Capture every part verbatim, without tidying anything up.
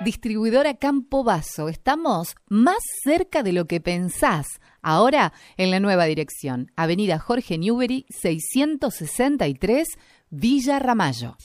Distribuidora Campo Basso. Estamos más cerca de lo que pensás. Ahora en la nueva dirección. Avenida Jorge Newbery, seiscientos sesenta y tres, Villa Ramallo.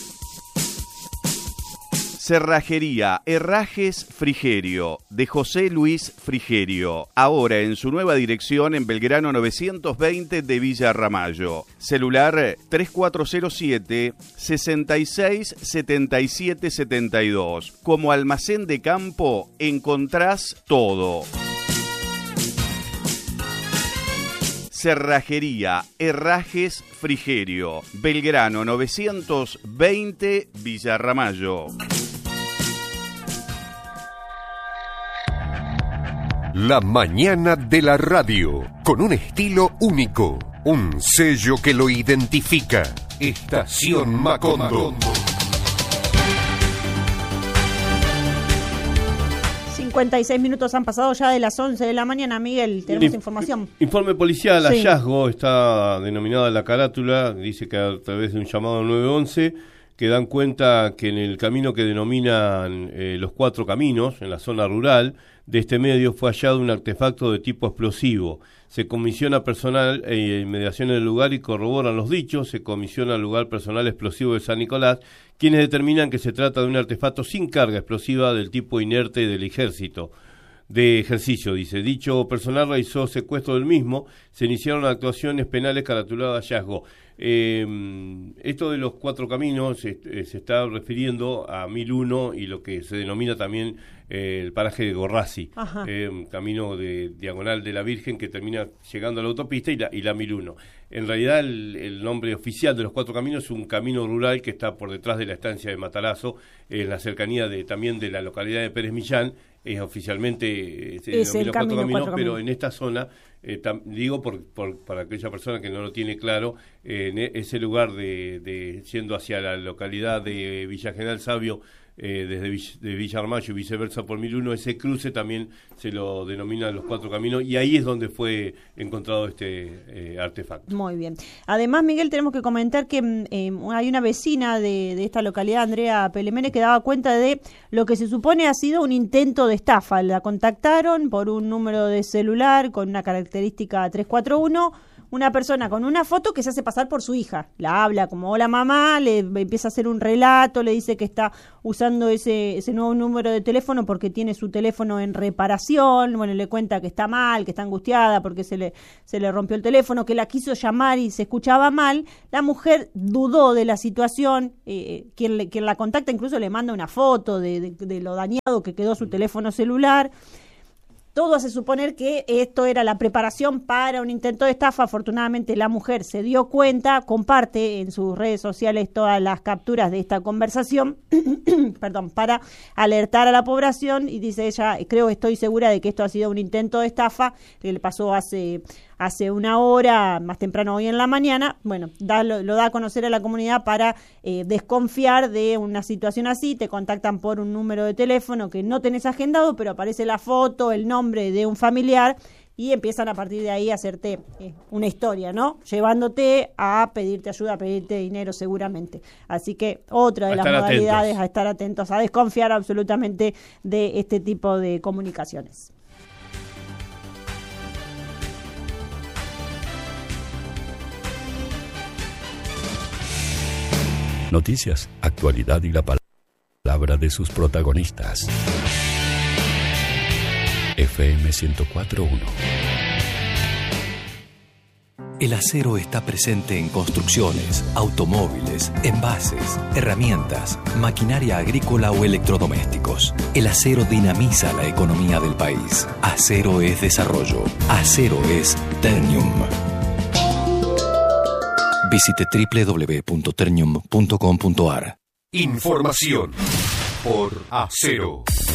Cerrajería Herrajes Frigerio, de José Luis Frigerio. Ahora en su nueva dirección en Belgrano novecientos veinte de Villa Ramallo. Celular tres cuatro cero siete, seis seis, siete siete siete dos. Como almacén de campo encontrás todo. Cerrajería Herrajes Frigerio, Belgrano novecientos veinte, Villa Ramallo. La mañana de la radio, con un estilo único, un sello que lo identifica. Estación Macondo. cincuenta y seis minutos han pasado ya de las once de la mañana, Miguel, tenemos Inf- información. Informe policial, sí. Hallazgo, está denominada la carátula, dice que a través de un llamado al nueve once, que dan cuenta que en el camino que denominan eh, los cuatro caminos, en la zona rural de este medio, fue hallado un artefacto de tipo explosivo. Se comisiona personal e inmediaciones del lugar y corroboran los dichos. Se comisiona al lugar personal explosivo de San Nicolás, quienes determinan que se trata de un artefacto sin carga explosiva del tipo inerte del ejército. De ejercicio, dice. Dicho personal realizó secuestro del mismo, se iniciaron actuaciones penales caratuladas hallazgo. Eh, esto de los cuatro caminos eh, se está refiriendo a mil uno y lo que se denomina también eh, el paraje de Gorrasi, eh, un camino de diagonal de la Virgen que termina llegando a la autopista y la, y la mil uno. En realidad el, el nombre oficial de los cuatro caminos es un camino rural que está por detrás de la estancia de Matarazzo, en la cercanía de, también de la localidad de Pérez Millán. Es oficialmente eh, se es denomina el cuatro camino, caminos, cuatro pero caminos. en esta zona, eh, tam, digo por, por para aquella persona que no lo tiene claro, eh, en ese lugar de, de yendo hacia la localidad de Villa General Sabio, eh, desde Villa, de Villa Armayo y viceversa por mil uno, ese cruce también se lo denominan los cuatro caminos y ahí es donde fue encontrado este eh, artefacto. Muy bien. Además, Miguel, tenemos que comentar que eh, hay una vecina de, de esta localidad, Andrea Pelemene, que daba cuenta de lo que se supone ha sido un intento de estafa. La contactaron por un número de celular con una característica tres cuatro uno, una persona con una foto que se hace pasar por su hija. La habla como hola mamá, le empieza a hacer un relato, le dice que está usando ese, ese nuevo número de teléfono porque tiene su teléfono en reparación. Bueno, le cuenta que está mal, que está angustiada porque se le, se le rompió el teléfono, que la quiso llamar y se escuchaba mal. La mujer dudó de la situación, eh, quien, le, quien la contacta incluso le manda una foto de, de, de lo dañado que quedó su teléfono celular. Todo hace suponer que esto era la preparación para un intento de estafa. Afortunadamente la mujer se dio cuenta, comparte en sus redes sociales todas las capturas de esta conversación, perdón, para alertar a la población, y dice ella, creo, estoy segura de que esto ha sido un intento de estafa que le pasó hace hace una hora, más temprano hoy en la mañana. Bueno, da, lo, lo da a conocer a la comunidad para eh, desconfiar de una situación así. Te contactan por un número de teléfono que no tenés agendado, pero aparece la foto, el nombre de un familiar, y empiezan a partir de ahí a hacerte eh, una historia, ¿no? Llevándote a pedirte ayuda, a pedirte dinero seguramente. Así que otra de las modalidades atentos. A estar atentos, a desconfiar absolutamente de este tipo de comunicaciones. Noticias, actualidad y la palabra de sus protagonistas. F M ciento cuatro punto uno. El acero está presente en construcciones, automóviles, envases, herramientas, maquinaria agrícola o electrodomésticos. El acero dinamiza la economía del país. Acero es desarrollo. Acero es Ternium. Visite doble u doble u doble u punto ternium punto com punto a r. Información por Acero.